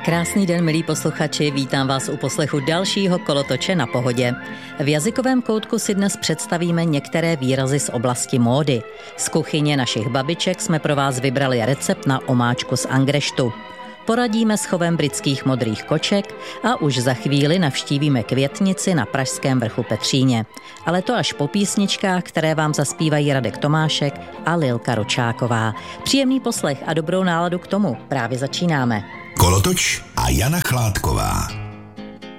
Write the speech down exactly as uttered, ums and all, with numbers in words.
Krásný den, milí posluchači, vítám vás u poslechu dalšího Kolotoče na pohodě. V jazykovém koutku si dnes představíme některé výrazy z oblasti módy. Z kuchyně našich babiček jsme pro vás vybrali recept na omáčku z angreštu. Poradíme s chovem britských modrých koček a už za chvíli navštívíme květnici na pražském vrchu Petříně. Ale to až po písničkách, které vám zaspívají Radek Tomášek a Lilka Ručáková. Příjemný poslech a dobrou náladu k tomu právě začínáme. Kolotoč a Jana Chládková.